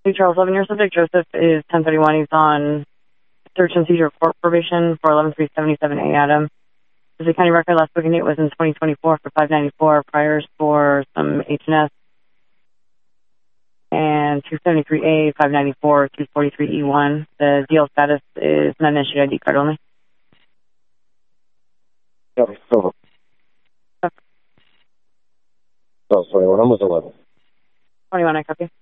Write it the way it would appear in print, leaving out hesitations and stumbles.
Hey, Charles, 11-year subject Joseph is 1031. He's on search and seizure court probation for 11377A, Adam. The county record last booking date was in 2024 for 594, priors for some H&S, and 273A, 594, 243E1. The deal status is non-issued ID card only. Okay, so. Oh, sorry, what number was 11? 21, I copy.